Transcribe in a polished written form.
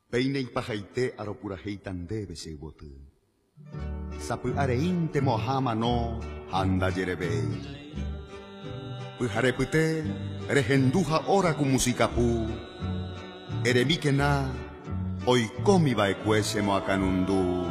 Peine ipajaite aropuraheitande besebotu. Sapu areinte mohama no handa yerebei. Pujarepute rehenduja ora ku musikapu. Eremikena oikomi baekwese moakanundu.